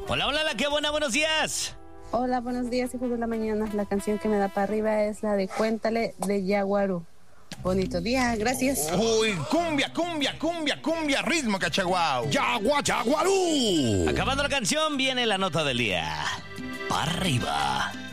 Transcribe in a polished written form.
Hola, hola, qué buena, buenos días. Hola, buenos días, hijos de la mañana. La canción que me da para arriba es la de Cuéntale de Yaguarú. Bonito día, gracias. Uy, cumbia, ritmo cachaguao. Yaguarú. Acabando la canción, viene la nota del día. Para arriba.